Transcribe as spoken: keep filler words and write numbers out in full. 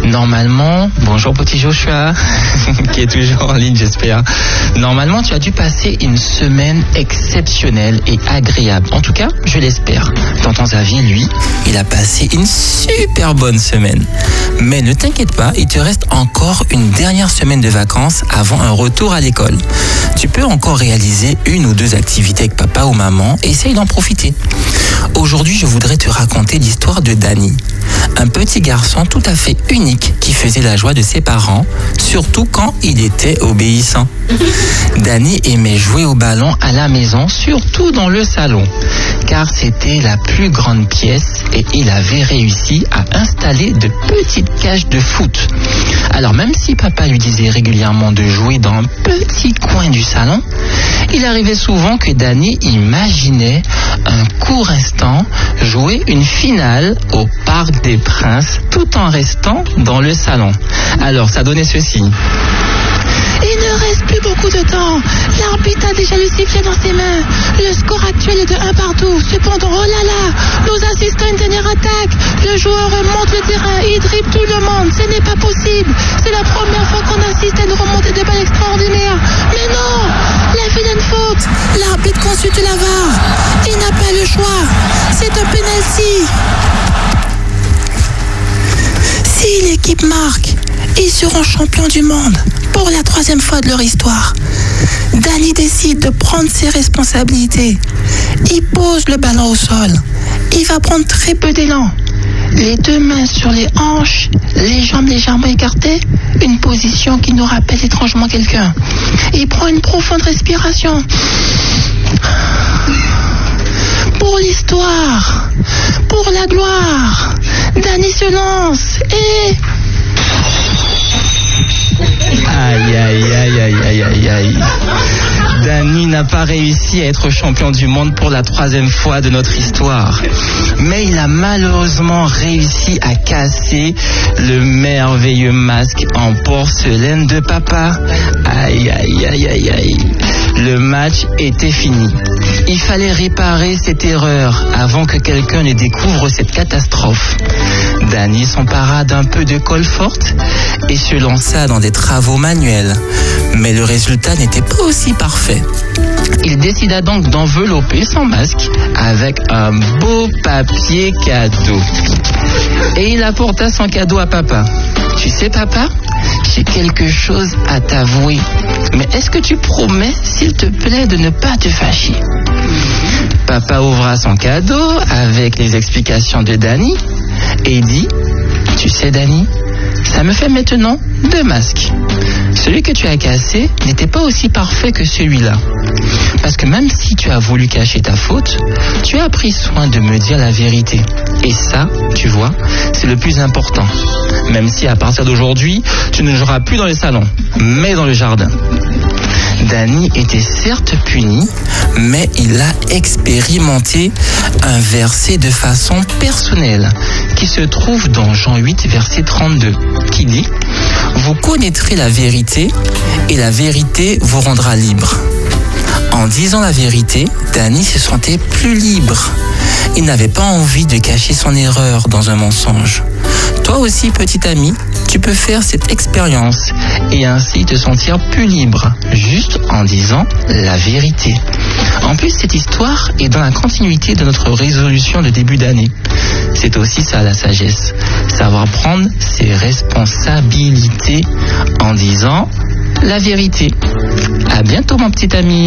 Normalement, bonjour petit Joshua, qui est toujours en ligne, j'espère. Normalement, tu as dû passer une semaine exceptionnelle et agréable. En tout cas, je l'espère. Tonton Xavier, lui, il a passé une super bonne semaine. Mais ne t'inquiète pas, il te reste encore une dernière semaine de vacances avant un retour à l'école. Tu peux encore réaliser une ou deux activités avec papa ou maman et essaye d'en profiter. Aujourd'hui, je voudrais te raconter l'histoire de Danny, un petit garçon tout à fait unique qui faisait la joie de ses parents, surtout quand il était obéissant. Danny aimait jouer au ballon à la maison, surtout dans le salon, car c'était la plus grande pièce et il avait réussi à installer de petites cages de foot. Alors même si papa lui disait régulièrement de jouer dans un petit coin du salon, il arrivait souvent que Danny imaginait un court instant jouer une finale au Parc des Princes tout en restant dans le salon. Alors ça donnait ceci. Il ne reste plus beaucoup de temps. L'arbitre a déjà le sifflet dans ses mains. Le score actuel est de un partout. Cependant, oh là là, nous assistons à une dernière attaque. Le joueur remonte le terrain, il dribble tout le monde. Ce n'est pas possible. C'est la première fois qu'on assiste à une remontée de balle extraordinaire. Mais non, la vilaine faute. L'arbitre consulte la V A R. Il n'a pas le choix. C'est un penalty. Si l'équipe marque, ils seront champions du monde pour la troisième fois de leur histoire. Danny décide de prendre ses responsabilités. Il pose le ballon au sol. Il va prendre très peu d'élan. Les deux mains sur les hanches, les jambes légèrement écartées, une position qui nous rappelle étrangement quelqu'un. Il prend une profonde respiration. Pour l'histoire, pour la gloire, Danny se lance et... Aïe, aïe, aïe, aïe, aïe, aïe, aïe. Danny n'a pas réussi à être champion du monde pour la troisième fois de notre histoire. Mais il a malheureusement réussi à casser le merveilleux masque en porcelaine de papa. Aïe, aïe, aïe, aïe, aïe. Le match était fini. Il fallait réparer cette erreur avant que quelqu'un ne découvre cette catastrophe. Danny s'empara d'un peu de colle forte et se lança dans des travaux manuels. Mais le résultat n'était pas aussi parfait. Il décida donc d'envelopper son masque avec un beau papier cadeau. Et il apporta son cadeau à papa. Tu sais papa, j'ai quelque chose à t'avouer. Mais est-ce que tu promets, s'il te plaît, de ne pas te fâcher? Papa ouvra son cadeau avec les explications de Danny et dit, tu sais Danny, ça me fait maintenant deux masques. Celui que tu as cassé n'était pas aussi parfait que celui-là. Parce que même si tu as voulu cacher ta faute, tu as pris soin de me dire la vérité. Et ça, tu vois, c'est le plus important. Même si à partir d'aujourd'hui, tu ne joueras plus dans le salon, mais dans le jardin. Danny était certes puni, mais il a expérimenté un verset de façon personnelle qui se trouve dans Jean huit, verset trente-deux, qui dit « Vous connaîtrez la vérité et la vérité vous rendra libre ». En disant la vérité, Danny se sentait plus libre. Il n'avait pas envie de cacher son erreur dans un mensonge. Toi aussi, petit ami, tu peux faire cette expérience et ainsi te sentir plus libre, juste en disant la vérité. En plus, cette histoire est dans la continuité de notre résolution de début d'année. C'est aussi ça la sagesse, savoir prendre ses responsabilités en disant la vérité. À bientôt mon petit ami.